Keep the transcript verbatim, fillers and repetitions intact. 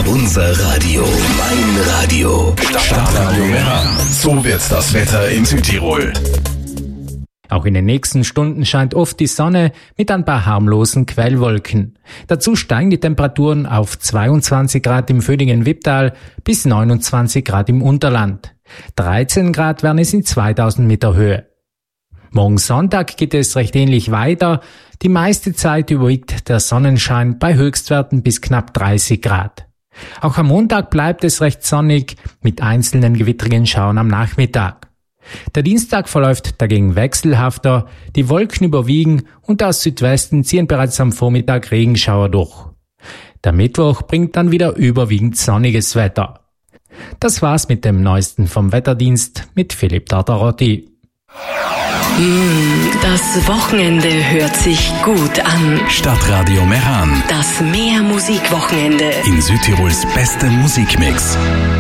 Unser Radio, mein Radio. Stadtradio Meran. So wird das Wetter in Südtirol. Auch in den nächsten Stunden scheint oft die Sonne mit ein paar harmlosen Quellwolken. Dazu steigen die Temperaturen auf zweiundzwanzig Grad im Vödingen-Wipptal bis neunundzwanzig Grad im Unterland. dreizehn Grad werden es in zweitausend Meter Höhe. Morgen Sonntag geht es recht ähnlich weiter. Die meiste Zeit überwiegt der Sonnenschein bei Höchstwerten bis knapp dreißig Grad. Auch am Montag bleibt es recht sonnig mit einzelnen gewittrigen Schauern am Nachmittag. Der Dienstag verläuft dagegen wechselhafter, die Wolken überwiegen und aus Südwesten ziehen bereits am Vormittag Regenschauer durch. Der Mittwoch bringt dann wieder überwiegend sonniges Wetter. Das war's mit dem Neuesten vom Wetterdienst mit Philipp Tartarotti. Das Wochenende hört sich gut an. Stadtradio Meran. Das Mehr-Musik-Wochenende In Südtirols beste Musikmix.